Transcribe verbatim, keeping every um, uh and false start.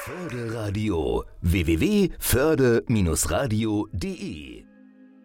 Förde Radio w w w punkt förde Bindestrich radio punkt de